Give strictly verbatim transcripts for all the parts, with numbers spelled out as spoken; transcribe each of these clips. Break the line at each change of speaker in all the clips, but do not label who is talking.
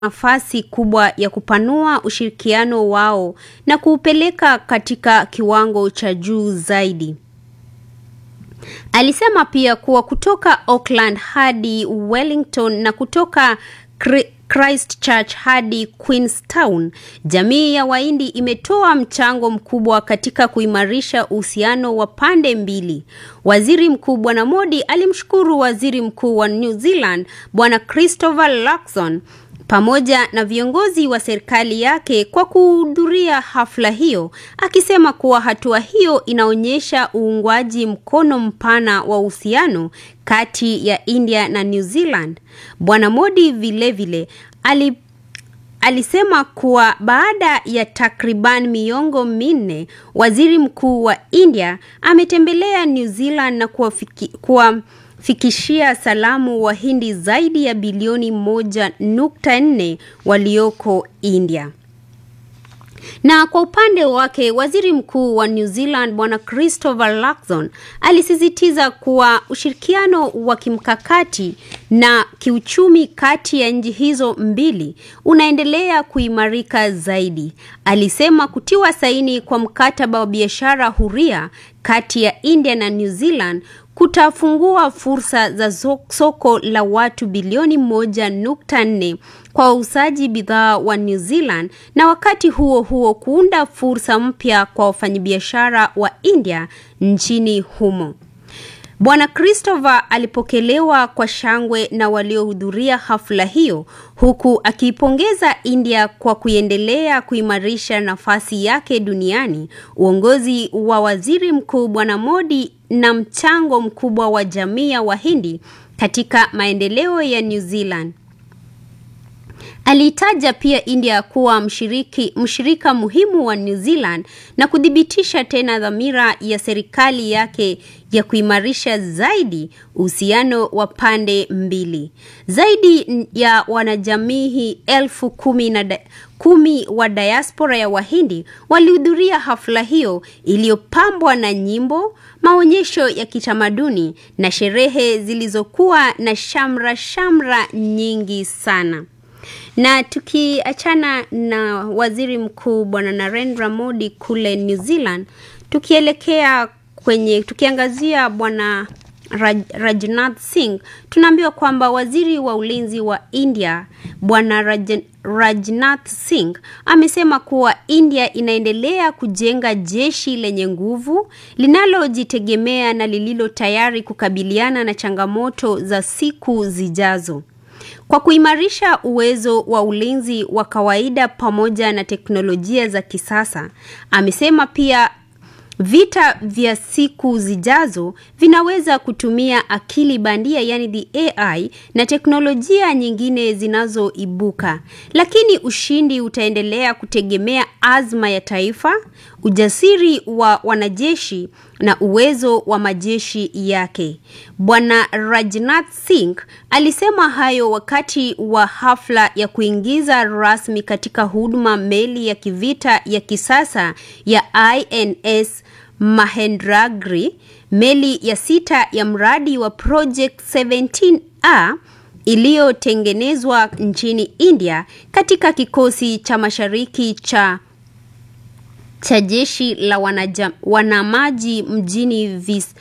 nafasi kubwa ya kupanua ushirikiano wao na kuupeleka katika kiwango cha juu zaidi. Alisema pia kuwa kutoka Auckland hadi Wellington na kutoka Christchurch hadi Queenstown, jamii ya Wahindi imetoa mchango mkubwa katika kuimarisha uhusiano wa pande mbili. Waziri Mkuu Bwana Modi alimshukuru Waziri Mkuu wa New Zealand Bwana Christopher Luxon pamoja na viongozi wa serikali yake kwa kuhudhuria hafla hiyo, akisema kuwa hatua hiyo inaonyesha uungwaji mkono mpana wa uhusiano kati ya India na New Zealand. Bwana Modi vile vile ali alisema kuwa baada ya takriban miongo minne, Waziri Mkuu wa India ametembelea New Zealand na kuwafiki, kuwa fikishia salamu Wahindi zaidi ya bilioni moja nukta nne walioko India. Na kwa upande wake, Waziri Mkuu wa New Zealand Bwana Christopher Luxon alisisitiza kuwa ushirikiano wa kimkakati na kiuchumi kati ya nchi hizo mbili unaendelea kuimarika zaidi. Alisema kutiwa saini kwa mkataba wa biashara huria kati ya India na New Zealand kutafungua fursa za soko la watu bilioni moja nukta nne kwa wauzaji bidhaa wa New Zealand, na wakati huo huo kuunda fursa mpya kwa wafanyabiashara wa India nchini humo. Bwana Christopher alipokelewa kwa shangwe na waliohudhuria hafla hiyo, huku akiipongeza India kwa kuendelea kuimarisha nafasi yake duniani, uongozi wa Waziri Mkuu Bwana Modi na mchango mkubwa wa jamii ya Wahindi katika maendeleo ya New Zealand. Alitaja pia India kuwa mshiriki, mshirika muhimu wa New Zealand na kudhibitisha tena dhamira ya serikali yake ya kuimarisha zaidi uhusiano wa pande mbili. Zaidi ya wanajamii elfu kumi na da, kumi wa diaspora ya Wahindi walihudhuria hafla hiyo iliyopambwa na nyimbo, maonyesho ya kitamaduni na sherehe zilizokuwa na shamra shamra nyingi sana. Na tukiachana na Waziri Mkuu Bwana Narendra Modi kule New Zealand, tukielekea kwenye tukiangazia Bwana Raj, Rajnath Singh, tunaambiwa kwamba Waziri wa Ulinzi wa India Bwana Raj, Rajnath Singh amesema kuwa India inaendelea kujenga jeshi lenye nguvu, linalojitegemea na lililo tayari kukabiliana na changamoto za siku zijazo. Kwa kuimarisha uwezo wa ulinzi wa kawaida pamoja na teknolojia za kisasa, amesema pia vita vya siku zijazo vinaweza kutumia akili bandia, yani the A I, na teknolojia nyingine zinazoibuka, lakini ushindi utaendelea kutegemea azma ya taifa, ujasiri wa wanajeshi na uwezo wa majeshi yake. Bwana Rajnath Singh alisema hayo wakati wa hafla ya kuingiza rasmi katika huduma meli ya kivita ya kisasa ya I N S Mahendragiri, meli ya sita ya mradi wa Project seventeen A iliyotengenezwa nchini India katika kikosi cha mashariki cha cha jeshi la wanajam, wanamaji mjini vis,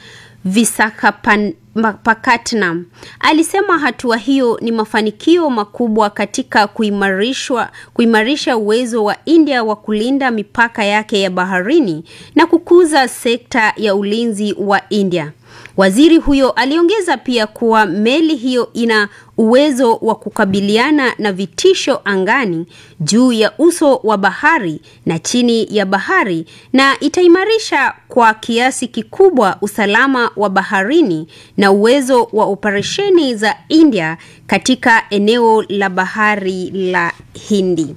Visakhapatnam. Alisema hatua hiyo ni mafanikio makubwa katika kuimarishwa kuimarisha uwezo wa India wa kulinda mipaka yake ya baharini na kukuza sekta ya ulinzi wa India. Waziri huyo aliongeza pia kuwa meli hiyo ina uwezo wa kukabiliana na vitisho angani, juu ya uso wa bahari na chini ya bahari, na itaimarisha kwa kiasi kikubwa usalama wa baharini na uwezo wa operesheni za India katika eneo la bahari la Hindi.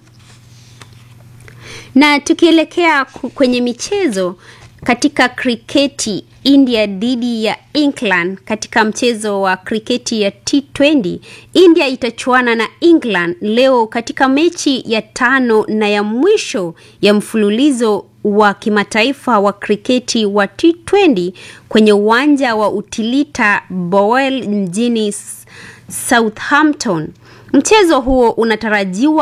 Na tukielekea kwenye michezo, katika kriketi, India dhidi ya England katika mchezo wa kriketi ya T twenty, India itachuana na England leo katika mechi ya tano na ya mwisho ya mfululizo wa kimataifa wa kriketi wa T twenty kwenye uwanja wa Utilita Bowl mjini Southampton. Mchezo huo unatarajiwa